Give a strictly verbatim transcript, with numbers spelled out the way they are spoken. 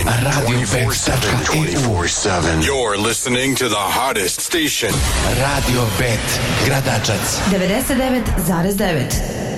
radio bet dot e u. You're listening to the hottest station. Radio Bet Gradačac devedeset devet zarez devet.